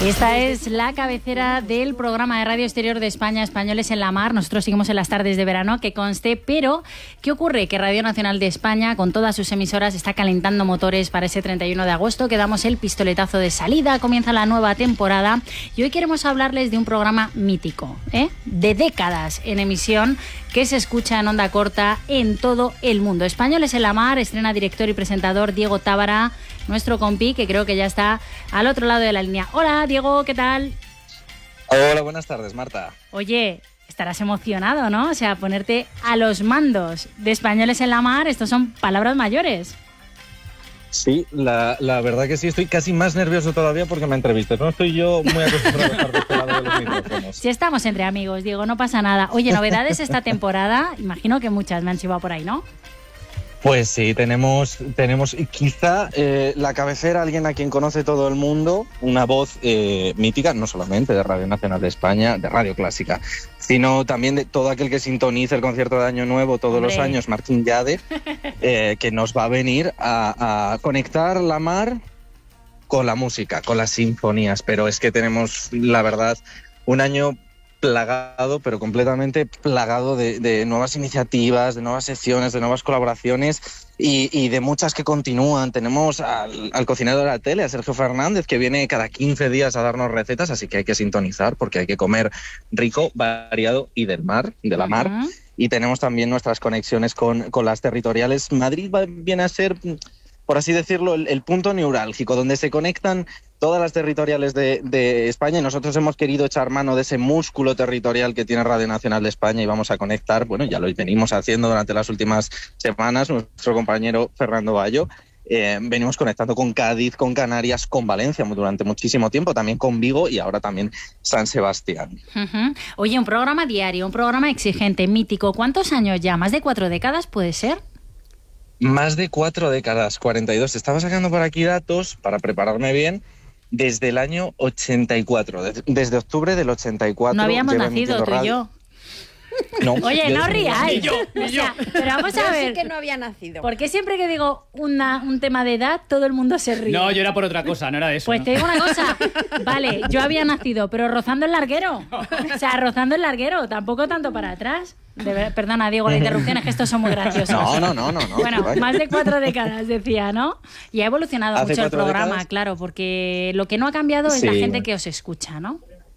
Esta es la cabecera del programa de Radio Exterior de España, Españoles en la Mar. Nosotros seguimos en las tardes de verano, que conste, pero ¿qué ocurre? Que Radio Nacional de España, con todas sus emisoras, está calentando motores para ese 31 de agosto, que damos el pistoletazo de salida, comienza la nueva temporada y hoy queremos hablarles de un programa mítico, de décadas en emisión, que se escucha en onda corta en todo el mundo. Españoles en la Mar, estrena director y presentador Diego Tábara, nuestro compi, que creo que ya está al otro lado de la línea. Hola, Diego, ¿qué tal? Hola, buenas tardes, Marta. Oye, estarás emocionado, ¿no? O sea, ponerte a los mandos de Españoles en la Mar, estos son palabras mayores. Sí, la verdad que sí, estoy casi más nervioso todavía porque me entrevistas. No estoy yo muy acostumbrado a estar de este lado de los micrófonos. Si estamos entre amigos, Diego, no pasa nada. Oye, novedades esta temporada, imagino que muchas me han chivado por ahí, ¿no? Pues sí, tenemos quizá la cabecera, alguien a quien conoce todo el mundo, una voz mítica, no solamente de Radio Nacional de España, de Radio Clásica, sino también de todo aquel que sintoniza el concierto de Año Nuevo todos los años, Martín Yade, que nos va a venir a conectar la mar con la música, con las sinfonías. Pero es que tenemos, la verdad, un año plagado, pero completamente plagado de nuevas iniciativas, de nuevas secciones, de nuevas colaboraciones y de muchas que continúan. Tenemos al cocinero de la tele, a Sergio Fernández, que viene cada 15 días a darnos recetas, así que hay que sintonizar porque hay que comer rico, variado y de la mar. Y tenemos también nuestras conexiones con las territoriales. Madrid viene a ser, por así decirlo, el punto neurálgico, donde se conectan todas las territoriales de España, y nosotros hemos querido echar mano de ese músculo territorial que tiene Radio Nacional de España y vamos a conectar, bueno, ya lo venimos haciendo durante las últimas semanas, nuestro compañero Fernando Bayo, venimos conectando con Cádiz, con Canarias, con Valencia durante muchísimo tiempo, también con Vigo y ahora también San Sebastián. Oye, un programa diario, un programa exigente, mítico, ¿cuántos años ya? ¿Más de 4 décadas puede ser? Más de 4 décadas, 42. Estaba sacando por aquí datos para prepararme bien. Desde el año 84, desde octubre del 84. No habíamos nacido tú y yo. No, oye, no ríais. Ni yo. Pero vamos a ver. Yo sí que no había nacido. ¿Por qué siempre que digo un tema de edad, todo el mundo se ríe? No, yo era por otra cosa, no era de eso. Pues ¿no? te digo una cosa. Vale, yo había nacido, pero rozando el larguero. O sea, rozando el larguero, tampoco tanto para atrás. Perdona, Diego, la interrupción es que estos son muy graciosos. No. Bueno, más de 4 décadas, decía, ¿no? Y ha evolucionado Hace mucho el 4 programa, décadas. Claro, porque lo que no ha cambiado es la gente que os escucha, ¿no?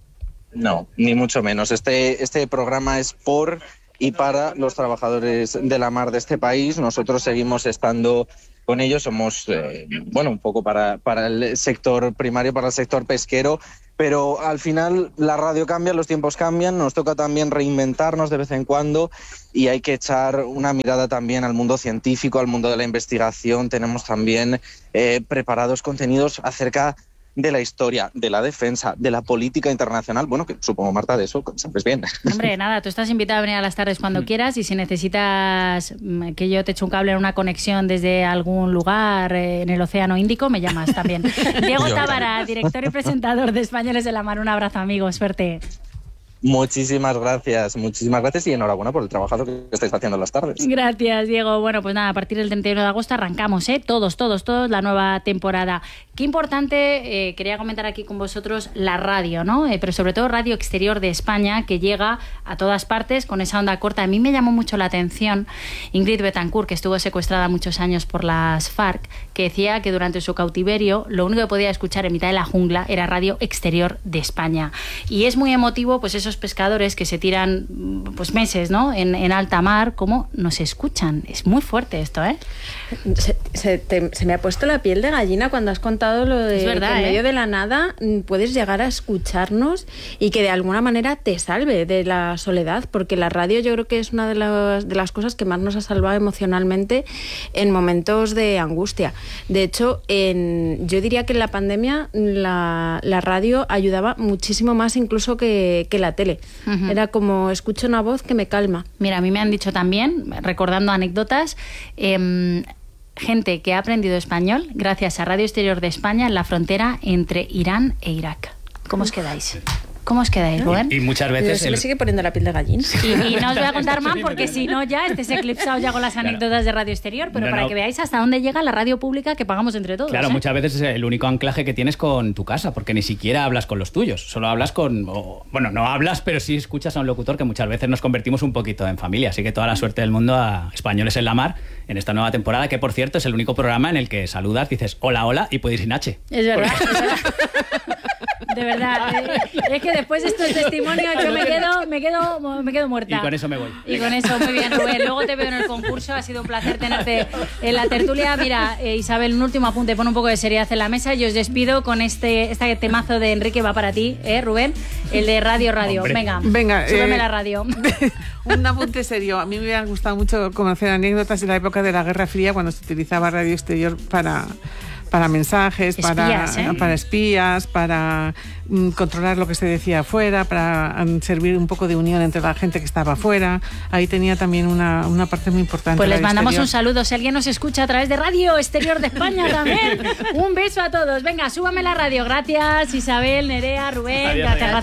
No, ni mucho menos. Este programa es por y para los trabajadores de la mar de este país. Nosotros seguimos estando con ellos, somos, un poco para el sector primario, para el sector pesquero, pero al final la radio cambia, los tiempos cambian, nos toca también reinventarnos de vez en cuando y hay que echar una mirada también al mundo científico, al mundo de la investigación. Tenemos también preparados contenidos acerca de la historia, de la defensa, de la política internacional. Bueno, que supongo, Marta, de eso sabes bien. Hombre, nada, tú estás invitada a venir a las tardes cuando quieras y si necesitas que yo te eche un cable en una conexión desde algún lugar en el Océano Índico, me llamas también. Diego Tábara, director y presentador de Españoles en la Mar. Un abrazo, amigo, suerte. Muchísimas gracias y enhorabuena por el trabajo que estáis haciendo en las tardes. Gracias, Diego. Bueno, pues nada, a partir del 31 de agosto arrancamos, todos, la nueva temporada. Qué importante, quería comentar aquí con vosotros la radio, ¿no? Pero sobre todo Radio Exterior de España, que llega a todas partes con esa onda corta. A mí me llamó mucho la atención Ingrid Betancourt, que estuvo secuestrada muchos años por las FARC, que decía que durante su cautiverio lo único que podía escuchar en mitad de la jungla era Radio Exterior de España. Y es muy emotivo, pues esos pescadores que se tiran pues meses, ¿no? en alta mar, cómo nos escuchan. Es muy fuerte esto, ¿eh? Se me ha puesto la piel de gallina cuando has contado lo de es verdad, que en medio de la nada puedes llegar a escucharnos y que de alguna manera te salve de la soledad, porque la radio yo creo que es una de las cosas que más nos ha salvado emocionalmente en momentos de angustia. De hecho, yo diría que en la pandemia la radio ayudaba muchísimo más incluso que la tele. Era como escucho una voz que me calma. Mira, a mí me han dicho también, recordando anécdotas, gente que ha aprendido español gracias a Radio Exterior de España en la frontera entre Irán e Irak. ¿Cómo os quedáis? ¿Cómo os quedáis, Rubén? Y muchas veces... Se me sigue poniendo la piel de gallina. Y no os voy a contar más porque si no ya estés eclipsado ya con las anécdotas de Radio Exterior, pero para que veáis hasta dónde llega la radio pública que pagamos entre todos. Claro, muchas veces es el único anclaje que tienes con tu casa, porque ni siquiera hablas con los tuyos, solo hablas con... bueno, no hablas, pero sí escuchas a un locutor, que muchas veces nos convertimos un poquito en familia. Así que toda la suerte del mundo a Españoles en la Mar en esta nueva temporada, que por cierto es el único programa en el que saludas, dices hola, hola y puedes ir sin H. Es verdad. De verdad, es que después de estos testimonios yo me quedo muerta. Y con eso me voy. Y con eso, muy bien, Rubén. Luego te veo en el concurso, ha sido un placer tenerte en la tertulia. Mira, Isabel, un último apunte, pon un poco de seriedad en la mesa y os despido con este temazo de Enrique, va para ti, Rubén, el de Radio. Hombre. Venga, súbeme la radio. Un apunte serio. A mí me hubiera gustado mucho conocer anécdotas de la época de la Guerra Fría, cuando se utilizaba Radio Exterior para mensajes, para espías, para controlar lo que se decía afuera, para servir un poco de unión entre la gente que estaba afuera. Ahí tenía también una parte muy importante. Pues les mandamos un saludo. Si alguien nos escucha a través de Radio Exterior de España también, un beso a todos. Venga, súbame la radio. Gracias, Isabel, Nerea, Rubén. Gracias.